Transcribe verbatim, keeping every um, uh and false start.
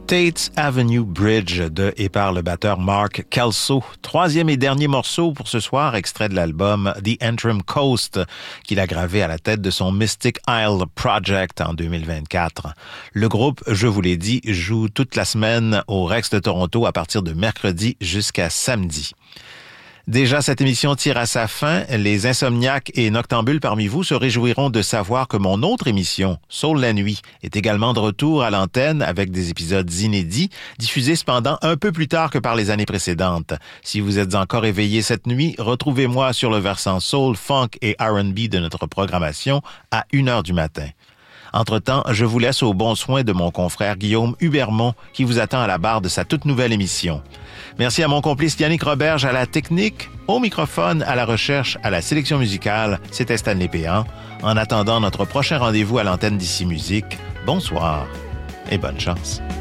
Tate's Avenue Bridge de et par le batteur Mark Kelso. Troisième et dernier morceau pour ce soir, extrait de l'album The Antrim Coast, qu'il a gravé à la tête de son Mystic Isle Project en deux mille vingt-quatre. Le groupe, je vous l'ai dit, joue toute la semaine au Rex de Toronto à partir de mercredi jusqu'à samedi. Déjà, cette émission tire à sa fin. Les insomniaques et noctambules parmi vous se réjouiront de savoir que mon autre émission, Soul la nuit, est également de retour à l'antenne avec des épisodes inédits, diffusés cependant un peu plus tard que par les années précédentes. Si vous êtes encore éveillé cette nuit, retrouvez-moi sur le versant Soul, Funk et R and B de notre programmation à une heure du matin. Entre-temps, je vous laisse au bon soin de mon confrère Guillaume Hubermont qui vous attend à la barre de sa toute nouvelle émission. Merci à mon complice Yannick Roberge à la technique, au microphone, à la recherche, à la sélection musicale. C'était Stanley Péan. En attendant notre prochain rendez-vous à l'antenne d'Ici Musique, bonsoir et bonne chance.